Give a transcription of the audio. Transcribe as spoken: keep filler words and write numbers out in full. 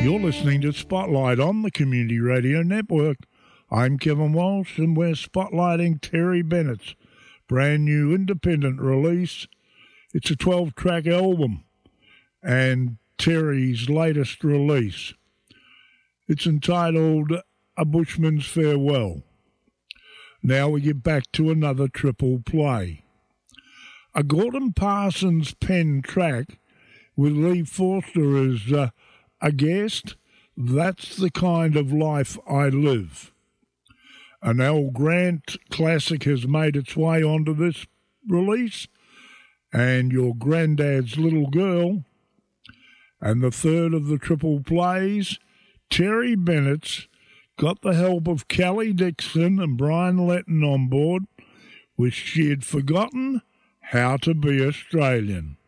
You're listening to Spotlight on the Community Radio Network. I'm Kevin Walsh, and we're spotlighting Terry Bennett's brand new independent release. It's a twelve-track album and Terry's latest release. It's entitled A Bushman's Farewell. Now we get back to another triple play. A Gordon Parsons pen track with Lee Forster as uh, a guest. That's the kind of life I live. An Al Grant classic has made its way onto this release, and Your Granddad's Little Girl. And the third of the triple plays, Terry Bennett's got the help of Kelly Dixon and Brian Letton on board, which she had forgotten how to be Australian.